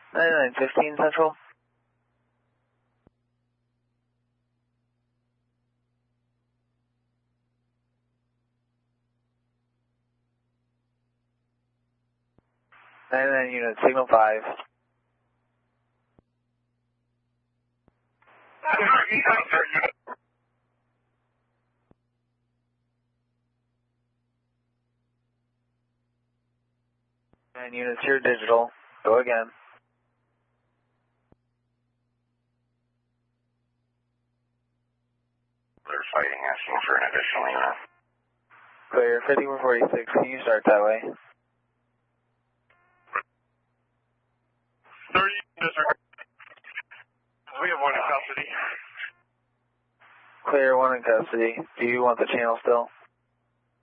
9915 Central. Unit, signal 5. And units here, digital. Go again. They're fighting, asking for an additional unit. Clear, 5446, can you start that way? 30, disregard. We have one in custody. Clear, one in custody. Do you want the channel still?